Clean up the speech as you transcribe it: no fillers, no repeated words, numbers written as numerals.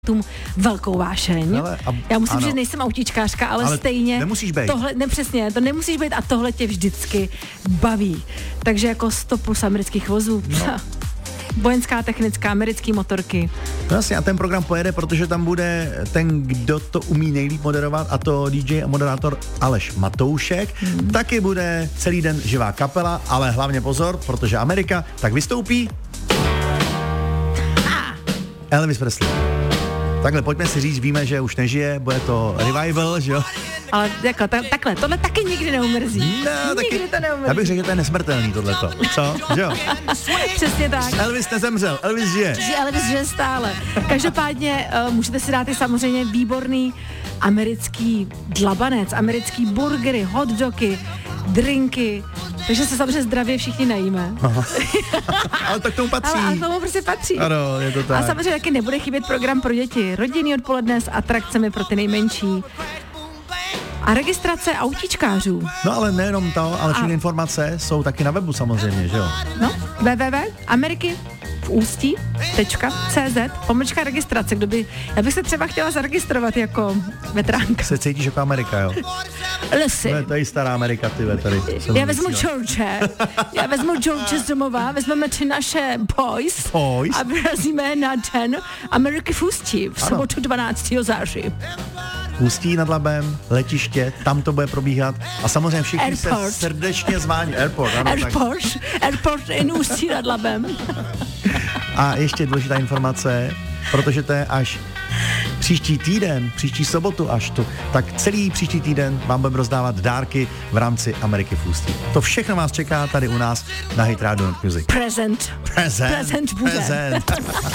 velkou vášeň. Já musím říct, že nejsem autíčkářka, ale stejně nemusíš být. Tohle, nepřesně, to nemusíš být a tohle tě vždycky baví. Takže jako 100 plus amerických vozů. Vojenská, technická, americký motorky. No jasně, a ten program pojede, protože tam bude ten, kdo to umí nejlíp moderovat, a to DJ a moderátor Aleš Matoušek. Taky bude celý den živá kapela, ale hlavně pozor, protože Amerika, tak vystoupí Elvis Presley. Takhle, pojďme si říct, víme, že už nežije, bude to revival, že jo? Ale jako, takhle, tohle taky nikdy neumrzí. No, nikdy to neumrzí. Já bych řekl, že to je nesmrtelný tohleto. Co? Že jo? Přesně tak. Elvis nezemřel, Elvis žije. Elvis žije stále. Každopádně můžete si dát i samozřejmě výborný americký dlabanec, americký burgery, hot dogy, drinky, takže se samozřejmě zdravě všichni najíme. Ale to k tomu patří. Ale tomu prostě patří. Ano, je to tak. A samozřejmě taky nebude chybět program pro děti. Rodinný odpoledne s atrakcemi pro ty nejmenší. A registrace autíčkářů. No ale nejenom to, ale všechny informace jsou taky na webu samozřejmě, že jo? No, www.ameriky.cz/registrace. Já bych se třeba chtěla zaregistrovat jako veteránka. Se cítíš jako Amerika, jo? Listen. To je stará Amerika, ty tady. Já vezmu George z domova, vezmeme ty naše boys. A vyrazíme na den Ameriky v Ústí v sobotu 12. září. Ústí nad Labem, letiště, tam to bude probíhat a samozřejmě všichni se srdečně zvání. Airport in Ústí nad Labem. A ještě důležitá informace, protože to je až příští sobotu až tu, tak celý příští týden vám budeme rozdávat dárky v rámci Ameriky v Ústí. To všechno vás čeká tady u nás na Hit Radio Music. Present bude.